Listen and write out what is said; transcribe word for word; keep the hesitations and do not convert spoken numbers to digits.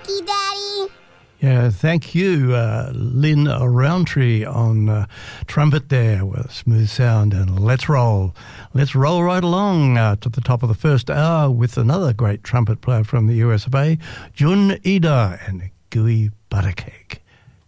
you, Daddy. Yeah, thank you, uh, Lynn Roundtree on uh, trumpet there with a smooth sound. And let's roll. Let's roll right along uh, to the top of the first hour with another great trumpet player from the U S of A, Jun Ida and Gooey Butter Cake.